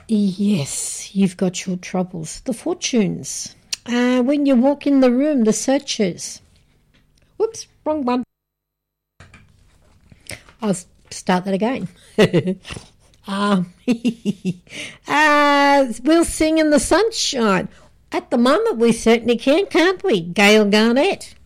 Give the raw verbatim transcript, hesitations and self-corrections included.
Yes, you've got your troubles. The fortunes. Uh, when you walk in the room, the searchers. Whoops, wrong one. I'll start that again. um, uh, we'll sing in the sunshine. At the moment, we certainly can, can't we, Gail Garnett?